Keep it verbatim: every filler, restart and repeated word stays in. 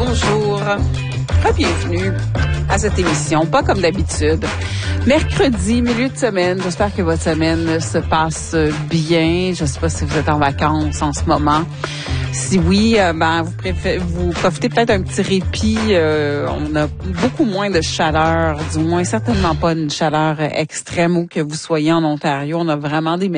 bonjour. Bienvenue à cette émission, pas comme d'habitude. Mercredi, milieu de semaine, j'espère que votre semaine se passe bien. Je ne sais pas si vous êtes en vacances en ce moment. Si oui, euh, ben vous préférez, vous profitez peut-être d'un petit répit. Euh, on a beaucoup moins de chaleur, du moins certainement pas une chaleur extrême où que vous soyez en Ontario. On a vraiment des